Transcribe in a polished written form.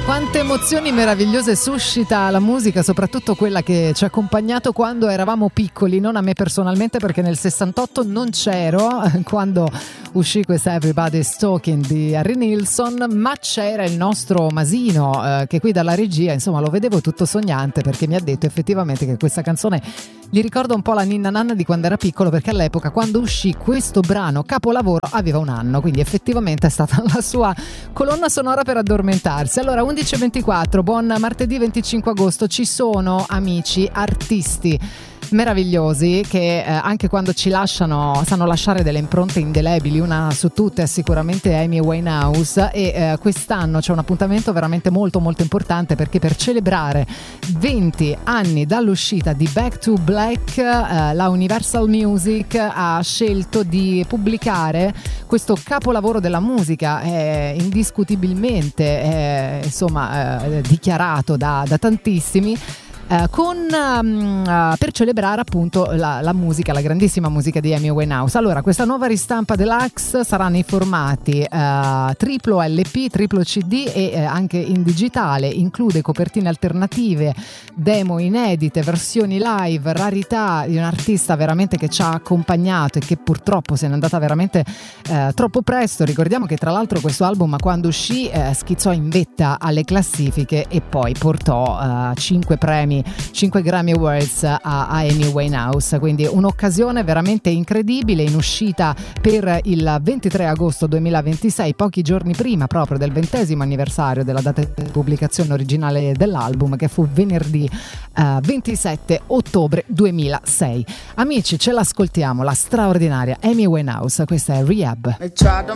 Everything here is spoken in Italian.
Quante emozioni meravigliose suscita la musica, soprattutto quella che ci ha accompagnato quando eravamo piccoli, non a me personalmente perché nel 68 non c'ero quando uscì questa Everybody's Talking di Harry Nilsson, ma c'era il nostro Masino che qui dalla regia, insomma, lo vedevo tutto sognante perché mi ha detto effettivamente che questa canzone gli ricorda un po' la ninna nanna di quando era piccolo, perché all'epoca quando uscì questo brano capolavoro aveva un anno, quindi effettivamente è stata la sua colonna sonora per addormentarsi. Allora 11:24, buon martedì 25 agosto, ci sono amici artisti meravigliosi che anche quando ci lasciano sanno lasciare delle impronte indelebili. Una su tutte è sicuramente Amy Winehouse e quest'anno c'è un appuntamento veramente molto molto importante, perché per celebrare 20 anni dall'uscita di Back to Black la Universal Music ha scelto di pubblicare questo capolavoro della musica indiscutibilmente dichiarato da tantissimi, per celebrare appunto la musica, la grandissima musica di Amy Winehouse. Allora, questa nuova ristampa deluxe sarà nei formati triplo LP, triplo CD e anche in digitale, include copertine alternative, demo inedite, versioni live, rarità di un artista veramente che ci ha accompagnato e che purtroppo se n'è andata veramente troppo presto. Ricordiamo che tra l'altro questo album quando uscì schizzò in vetta alle classifiche e poi portò 5 premi, 5 Grammy Awards a Amy Winehouse, quindi un'occasione veramente incredibile, in uscita per il 23 agosto 2026, pochi giorni prima proprio del 20° anniversario della data di pubblicazione originale dell'album, che fu venerdì 27 ottobre 2006. Amici, ce l'ascoltiamo, la straordinaria Amy Winehouse, questa è Rehab. They tried to